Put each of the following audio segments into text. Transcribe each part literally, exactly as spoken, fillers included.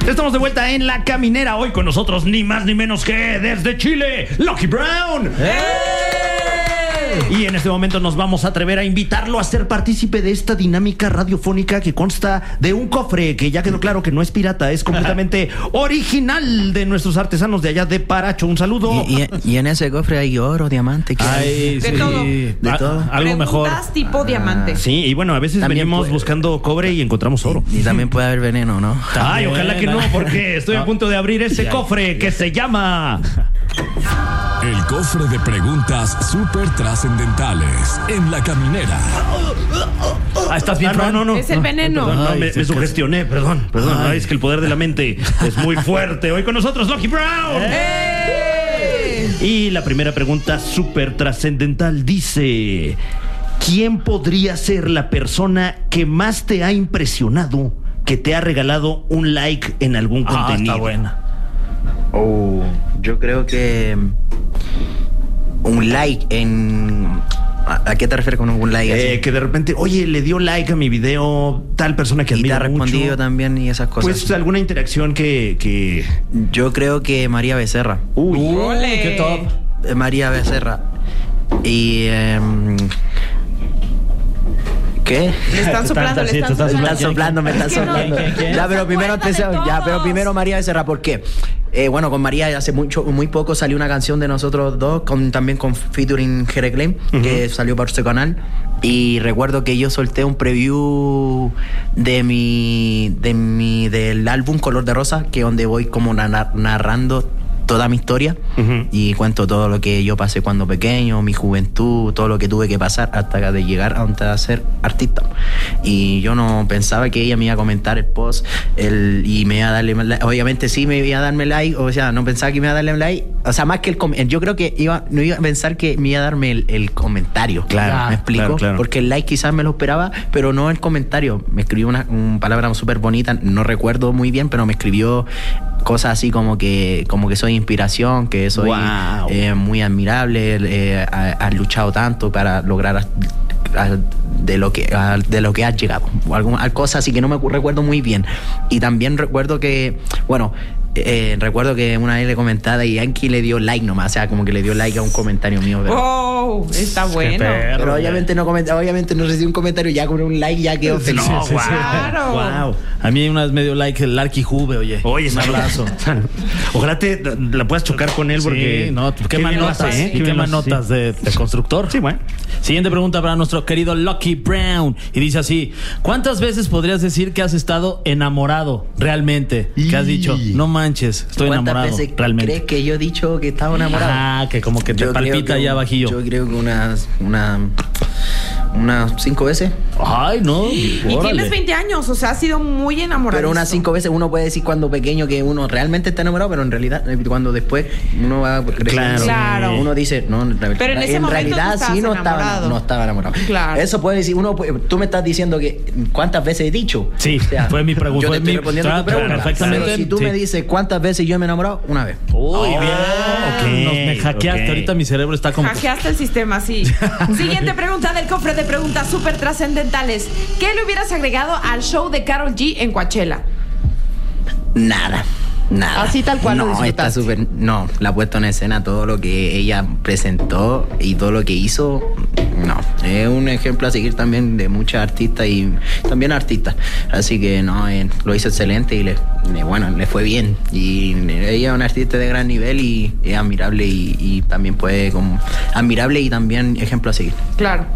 Estamos de vuelta en La Caminera. Hoy con nosotros ni más ni menos que desde Chile, Lucky Brown. ¡Hey! Y en este momento nos vamos a atrever a invitarlo a ser partícipe de esta dinámica radiofónica que consta de un cofre que ya quedó claro que no es pirata, es completamente original de nuestros artesanos de allá de Paracho. Un saludo. Y, y, y en ese cofre hay oro, diamante, ¿qué hay? Ay, de sí. todo. De A, todo. Algo Preguntas mejor. tipo diamante. Sí, y bueno, a veces También venimos puede- buscando cobre y encontramos oro. Y también puede haber veneno, ¿no? Ay, ojalá que no, porque estoy a punto de abrir ese cofre que se llama... El cofre de preguntas súper trascendentales en La Caminera. Ah, ¿estás bien, Ah, no, Fran? no, no. Es el veneno. Perdón, no, Ay, me, sí, me sí. sugestioné, perdón, perdón. Ay, es que el poder de la mente es muy fuerte. Hoy con nosotros, Lucky Brown. ¡Eh! Y la primera pregunta súper trascendental dice: ¿quién podría ser la persona que más te ha impresionado, que te ha regalado un like en algún Ah, contenido? está buena. Oh, yo creo que un like en... ¿A, a qué te refieres con un like así? Eh, que de repente, oye, le dio like a mi video tal persona que Y te admiro ha respondido mucho. también y esas cosas. Pues alguna interacción que... que... Yo creo que María Becerra. Uy, Ole. Qué top. Eh, María Becerra. Y... em, ¿Qué? Le están soplando, le sí, te están están Me soplando. están soplando, me están Es que no- soplando. ¿Quién, quién? Ya, pero Se primero acuerdan de empecé. Ya, pero todos. primero María Becerra, ¿por qué? Eh, bueno, con María hace mucho, muy poco salió una canción de nosotros dos, con, también con featuring Jere Klein, que salió por su canal. Y recuerdo que yo solté un preview de mi, de mi, del álbum Color de Rosa, que donde voy como na- narrando toda mi historia. Ujú. Y cuento todo lo que yo pasé cuando pequeño, mi juventud, todo lo que tuve que pasar hasta de llegar a donde a ser artista. Y yo no pensaba que ella me iba a comentar el post el, y me iba a darle like. Obviamente sí me iba a darme like, o sea, no pensaba que me iba a darle like. O sea, más que el com- yo creo que iba, no iba a pensar que me iba a darme el, el comentario. Claro, ¿me explico? claro, claro. Porque el like quizás me lo esperaba, pero no el comentario. Me escribió una, una palabra súper bonita, no recuerdo muy bien, pero me escribió cosas así como que como que soy inspiración, que soy Wow. eh, muy admirable, eh, ha- has luchado tanto para lograr a- a- de lo que a- de lo que has llegado, o alguna cosa así que no me acu- recuerdo muy bien. Y también recuerdo que, bueno, eh, recuerdo que una vez le comentaba y Yankee le dio like nomás, o sea, como que le dio like a un comentario mío, pero, Oh, está bueno. perro. pero obviamente no comenta, obviamente no recibí un comentario, ya con un like ya quedó feliz. No, Sí, sí, wow, sí. Claro. wow. A mí una vez me dio like el Larky Juve, oye. Oye, un abrazo. Ojalá te la puedas chocar con él porque Sí, no, qué quema bien lo notas, hace, ¿eh? y Qué bien quema lo hace, notas de, de constructor. Sí, bueno. Siguiente pregunta para nuestro querido Lucky Brown. Y dice así: ¿cuántas veces podrías decir que has estado enamorado realmente? Que has dicho, no manches, estoy ¿Cuántas enamorado veces realmente. crees que yo he dicho que estaba enamorado? Ah, que como que te Yo creo palpita que allá un- bajillo. Yo creo que unas una, unas cinco veces. Ay, no. Y órale. tienes veinte años, o sea, has sido muy enamorado. Pero unas cinco veces uno puede decir cuando pequeño que uno realmente está enamorado, pero en realidad eh, cuando después uno va creciendo, Claro. uno dice, no, en realidad, Pero en ese momento realidad tú estabas sí no estaba, enamorado. no estaba enamorado. Claro. Eso puede decir uno, puede- tú me estás diciendo que cuántas veces he dicho. Sí, fue mi pregunta. Yo Fue te estoy mi- respondiendo claro, tu pregunta. perfectamente, Pero si tú sí. me dices cuántas veces yo me he enamorado, una vez. Uy, bien. ok, Nos me hackeaste. ok. Ahorita mi cerebro está como. Hackeaste el sistema, sí. Siguiente pregunta del cofre de preguntas súper trascendentales. ¿Qué le hubieras agregado al show de Karol G en Coachella? Nada. Nada. Así tal cual lo No, está disfrutaste. súper. No, la ha puesto en escena, todo lo que ella presentó y todo lo que hizo. No, es un ejemplo a seguir también de muchas artistas y también artistas. Así que no, eh, lo hizo excelente y le, le- bueno, le fue bien. Y ella es una artista de gran nivel y es admirable y, y también puede como admirable y también ejemplo a seguir. Claro.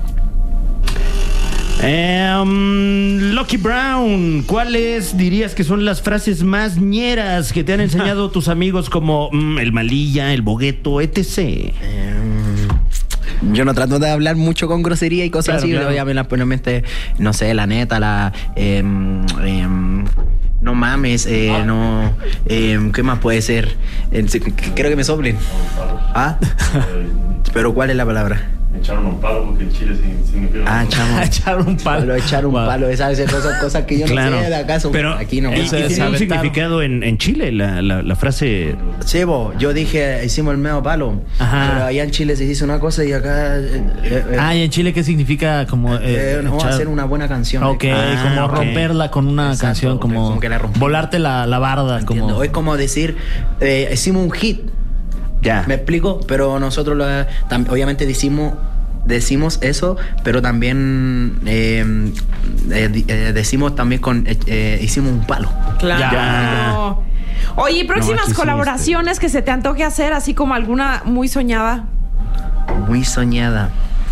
Em, Lucky Brown, ¿cuáles dirías que son las frases más ñeras que te han enseñado tus amigos como mm, el malilla, el bogueto, etcétera? Em, Yo no trato de hablar mucho con grosería y cosas Claro, así. claro. Obviamente, obviamente, no sé, la neta, la. em, em, no mames, eh, no. em, ¿Qué más puede ser? Eh, sí, Quiero que me soplen. ¿Ah? Pero ¿cuál es la palabra? Echaron un palo porque en Chile sí- significa. Ah, chamo. Echar un palo. Lo echar un Wow. palo, ¿sabes? Esas son cosas que yo no Claro. sé de acaso. Pero aquí no. y- y Eso es tiene un aventaron. significado en, en Chile, la, la, la frase. Sí, bo, yo dije, hicimos el medio palo. Ajá. Pero allá en Chile se dice una cosa y acá. eh, eh, eh, Ah, ¿y en Chile qué significa? Como. eh, eh, no, echar- hacer una buena canción. Ok, Ah, como ok. romperla con una Exacto, canción, como, como que la rompí. volarte la, la barda, Entiendo. como. Es como decir, eh, hicimos un hit. Ya. ¿Me explico? Pero nosotros lo- tam- obviamente decimos, decimos eso, pero también eh, eh, di- eh, decimos también con eh, eh, hicimos un palo. Claro. Oye, ¿y próximas aquí sí, colaboraciones que se te antoje hacer, así como alguna muy soñada? Muy soñada.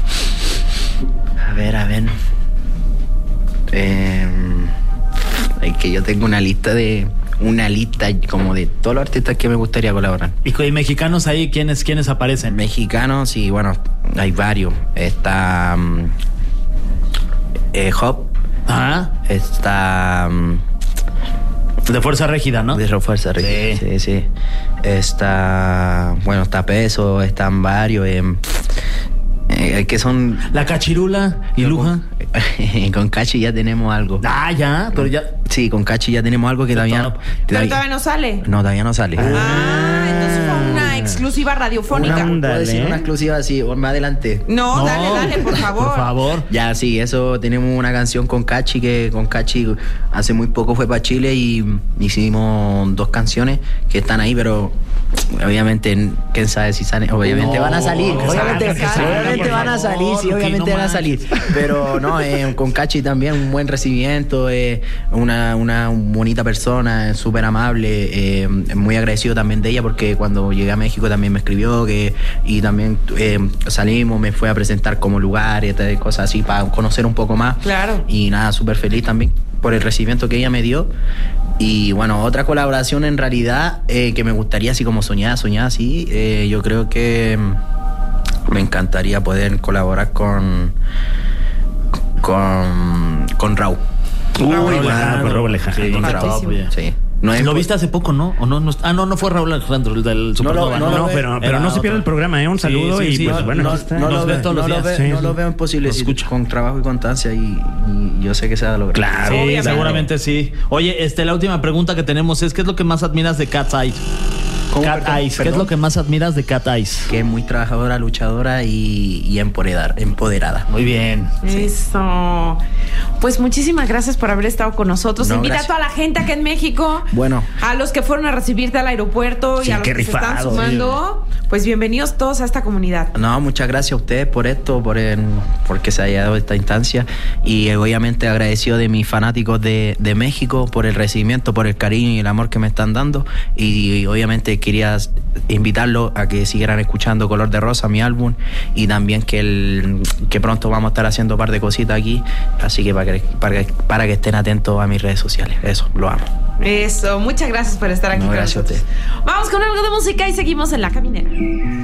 A ver, a ver. Eh, es que yo tengo una lista de una lista como de todos los artistas que me gustaría colaborar. Y, co- y mexicanos ahí, ¿quiénes, quiénes aparecen? Mexicanos y bueno, hay varios. Está mm, eh, Hop, Ah, está mm, de Fuerza Régida, ¿no? de Refuerza, Sí. sí, sí. Está bueno, está Peso, están varios eh, eh, que son La Cachirula y Luja. Con, con Cachi ya tenemos algo. Ah, ya, pero ya. Sí, con Cachi ya tenemos algo que todavía top. Pero todavía no sale. no, todavía no sale. Ah, entonces fue una exclusiva radiofónica. Una, Ándale. ¿puedo decir una exclusiva así o más adelante? No, No, dale, dale, por favor. Por favor. Ya, sí, eso tenemos una canción con Cachi, que con Cachi hace muy poco fue para Chile y hicimos dos canciones que están ahí, pero obviamente, quién sabe si salen, obviamente No, van a salir, que obviamente, salgan, que salgan, obviamente por van a favor, salir, sí, que obviamente no van a salir, manches. pero no, eh, con Cachi también un buen recibimiento, eh, una, una bonita persona, súper amable, eh, muy agradecido también de ella porque cuando llegué a México también me escribió que y también eh, salimos, me fue a presentar como lugares, y cosas así para conocer un poco más. Claro. Y nada, súper feliz también por el recibimiento que ella me dio. Y bueno, otra colaboración en realidad eh, que me gustaría así como soñada, soñada así, eh, yo creo que mm, me encantaría poder colaborar con con con Raúl. Uy, Raúl bueno, Alejandro. con Raúl Alejandro. Sí, Con con Raúl, Raúl, bien. sí. No es ¿Lo por- viste hace poco, no? ¿O no, no? Ah, no, no fue Raúl Alejandro, el del Supernova. No lo- No, ve- pero, pero Era no se otro. pierda el programa, ¿eh? Un saludo Sí, sí, y sí. pues No, bueno, no, aquí está. no Nos lo ve ve- todos los no lo días. ve- Sí, no sí. lo veo imposible Lo si- escucha. con trabajo y constancia y, y yo sé que se va a lograr. Claro. Sí, Obviamente. seguramente sí. Oye, este, la última pregunta que tenemos es: ¿qué es lo que más admiras de Cat Eyes? ¿Cómo, Cat perdón? Eyes, ¿qué es ¿Perdón? lo que más admiras de Cat Eyes? Que es muy trabajadora, luchadora y, y empoderar- empoderada. Muy bien. Eso. Pues muchísimas gracias por haber estado con nosotros. No, Invita gracias. a toda la gente acá en México. Bueno. A los que fueron a recibirte al aeropuerto Sí, y a los qué que se están rifado, sumando. Pues bienvenidos todos a esta comunidad. No, muchas gracias a ustedes por esto, por el, porque se haya dado esta instancia y eh, obviamente agradecido de mis fanáticos de, de México por el recibimiento, por el cariño y el amor que me están dando y, y obviamente quería invitarlos a que siguieran escuchando Color de Rosa, mi álbum, y también que, el, que pronto vamos a estar haciendo un par de cositas aquí, así que para que, para que, para que estén atentos a mis redes sociales. Eso, lo amo. Eso. Muchas gracias por estar aquí No, con gracias a nosotros. Vamos con algo de música y seguimos en La Caminera.